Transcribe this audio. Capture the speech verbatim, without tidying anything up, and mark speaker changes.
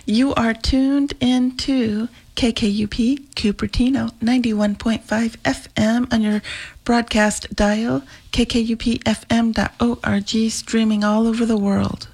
Speaker 1: You are tuned into K K U P Cupertino ninety-one point five F M on your broadcast dial, K K U P F M dot org, streaming all over the world.